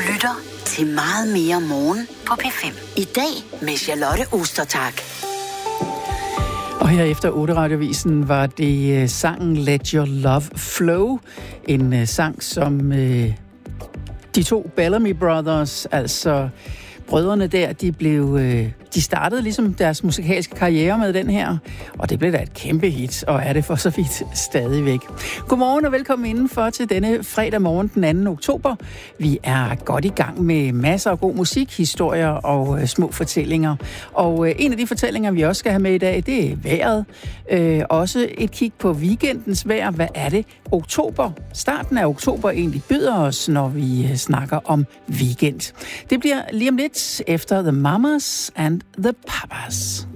lytter til Meget mere morgen på P5. I dag med Charlotte Ostertag. Og her efter 8 radiovisen var det sangen Let Your Love Flow. En sang, som de to Bellamy Brothers, altså brødrene der, de startede ligesom deres musikalske karriere med den her, og det blev da et kæmpe hit, og er det for så vidt stadigvæk. Godmorgen og velkommen indenfor til denne fredag morgen den 2. oktober. Vi er godt i gang med masser af god musik, historier og små fortællinger. Og en af de fortællinger, vi også skal have med i dag, det er vejret. Også et kig på weekendens vejr. Hvad er det? Starten af oktober egentlig byder os, når vi snakker om weekend. Det bliver lige om lidt efter The Mamas and the Papas.